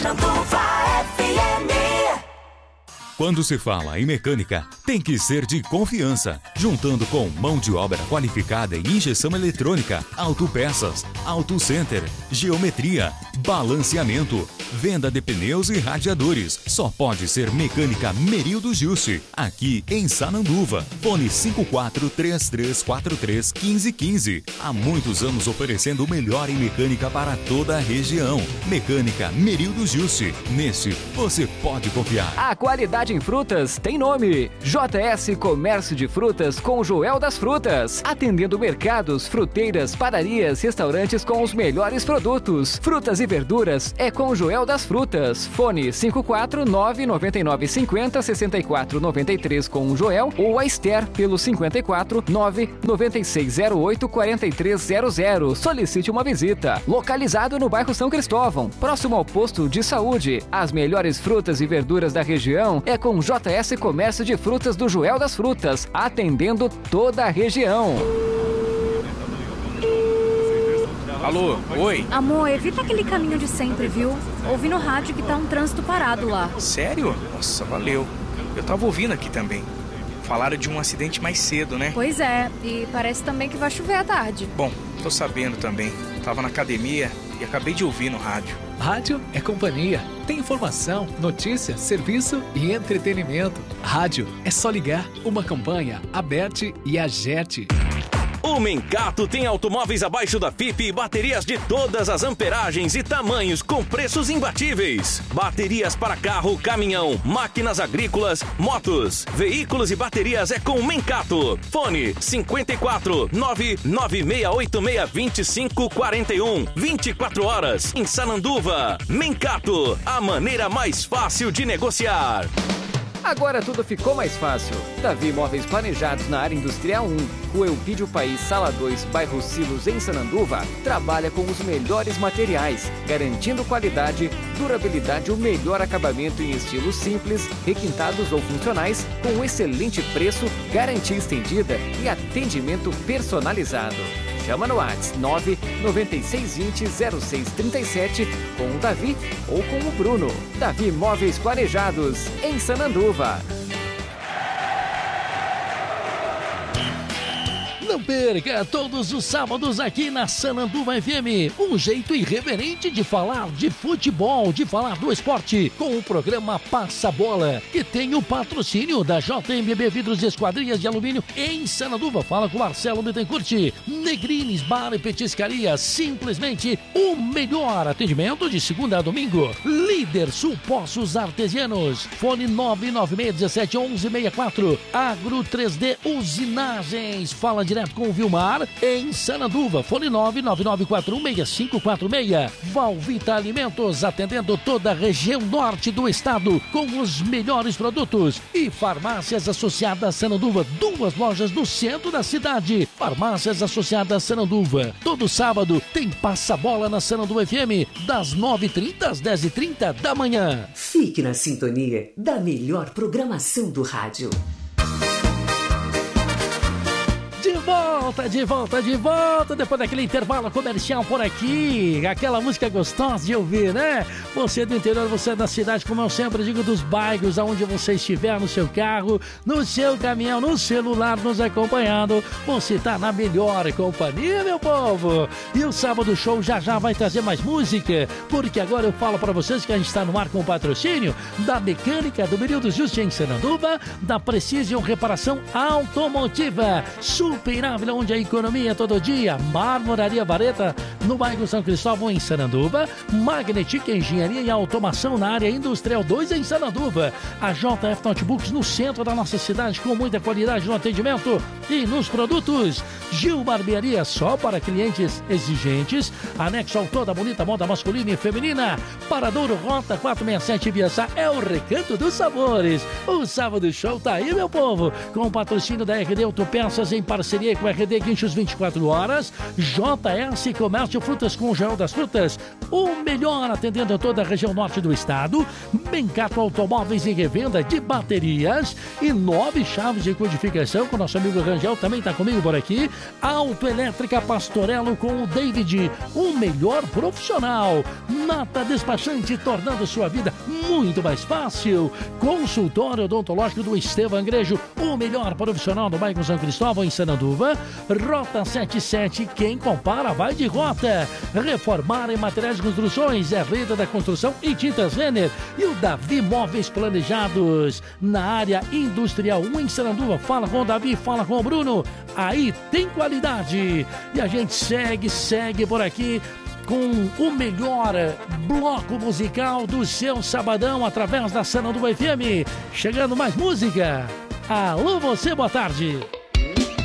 Sananduva FM. Quando se fala em mecânica, tem que ser de confiança, juntando com mão de obra qualificada em injeção eletrônica, autopeças, auto center, geometria, balanceamento, venda de pneus e radiadores. Só pode ser Mecânica Merildo Jusce, aqui em Sananduva. Fone 5433431515. Há muitos anos oferecendo o melhor em mecânica para toda a região. Mecânica Merildo Jusce. Nesse, você pode confiar. A qualidade em frutas tem nome. JS Comércio de Frutas com Joel das Frutas. Atendendo mercados, fruteiras, padarias, restaurantes com os melhores produtos. Frutas e verduras é com Joel das Frutas. Fone 549-9950-6493 com o Joel ou a Esther pelo 549-9608-4300. Solicite uma visita. Localizado no bairro São Cristóvão, próximo ao posto de saúde. As melhores frutas e verduras da região é com JS Comércio de Frutas do Joel das Frutas, atendendo toda a região. Alô, oi? Amor, evita aquele caminho de sempre, viu? Ouvi no rádio que tá um trânsito parado lá. Sério? Nossa, valeu. Eu tava ouvindo aqui também. Falaram de um acidente mais cedo, né? Pois é, e parece também que vai chover à tarde. Bom, tô sabendo também. Tava na academia e acabei de ouvir no rádio. Rádio é companhia. Tem informação, notícia, serviço e entretenimento. Rádio é só ligar. Uma campanha, Aberte e Agerte. O Mencato tem automóveis abaixo da FIP e baterias de todas as amperagens e tamanhos com preços imbatíveis. Baterias para carro, caminhão, máquinas agrícolas, motos, veículos e baterias é com o Mencato. Fone 54 996862541. 24 horas em Sananduva. Mencato, a maneira mais fácil de negociar. Agora tudo ficou mais fácil. Davi Imóveis Planejados na área industrial 1, Rua Elpidio País, Sala 2, bairro Silos, em Sananduva, trabalha com os melhores materiais, garantindo qualidade, durabilidade e o melhor acabamento em estilos simples, requintados ou funcionais, com excelente preço, garantia estendida e atendimento personalizado. Chama no WhatsApp 99620-0637 com o Davi ou com o Bruno. Davi Imóveis Planejados, em Sananduva. Não perca todos os sábados aqui na Sananduva FM, um jeito irreverente de falar de futebol, de falar do esporte, com o programa Passa Bola, que tem o patrocínio da JMB Vidros e Esquadrias de Alumínio em Sananduva. Fala com Marcelo Bittencourt. Negrines Bar e Petiscaria, simplesmente o melhor atendimento de segunda a domingo. Líder Sul Poços Artesianos, fone 996171164. Agro 3D Usinagens, fala direto com o Vilmar em Sananduva, fone 999416546. Valvita Alimentos, atendendo toda a região norte do estado com os melhores produtos. E Farmácias Associadas Sananduva, 2 lojas no centro da cidade. Farmácias Associadas Sananduva. Todo sábado tem Passa-Bola na Sananduva FM, das 9h30 às 10h30 da manhã. Fique na sintonia da melhor programação do rádio. De volta, depois daquele intervalo comercial por aqui, aquela música gostosa de ouvir, né? Você é do interior, você é da cidade, como eu sempre digo, dos bairros, aonde você estiver, no seu carro, no seu caminhão, no celular, nos acompanhando, você tá na melhor companhia, meu povo! E o Sábado Show já vai trazer mais música, porque agora eu falo pra vocês que a gente está no ar com o patrocínio da Mecânica do Merildo Jusce em Sananduva, da Precision Reparação Automotiva, Superável, onde a economia todo dia. Marmoraria Vareta, no bairro São Cristóvão, em Sananduva. Magnetic Engenharia e Automação na área Industrial 2, em Sananduva. A JF Notebooks, no centro da nossa cidade, com muita qualidade no atendimento e nos produtos. Gil Barbearia, só para clientes exigentes. Anexo ao toda bonita moda masculina e feminina. Paradouro Rota 467 Biaçá, é o Recanto dos Sabores. O Sábado Show tá aí, meu povo, com o patrocínio da RD Autopeças, em parceria com a RD CD Guinchos 24 horas. JS Comércio Frutas com Gel das Frutas, o melhor atendendo a toda a região norte do estado. Bencato Automóveis e Revenda de Baterias e 9 chaves de codificação com nosso amigo Rangel, também está comigo por aqui. Autoelétrica Pastorello com o David, o melhor profissional. Nata Despachante, tornando sua vida muito mais fácil. Consultório Odontológico do Estevão Angrejo, o melhor profissional do bairro São Cristóvão, em Sananduva. Rota 77, quem compara vai de rota. Reformar em materiais de construções é Rede da Construção e Tintas Renner. E o Davi Móveis Planejados, na área industrial 1 em Sananduva. Fala com o Davi, fala com o Bruno. Aí tem qualidade. E a gente segue por aqui com o melhor bloco musical do seu sabadão através da Sananduva FM. Chegando mais música. Alô, você, boa tarde.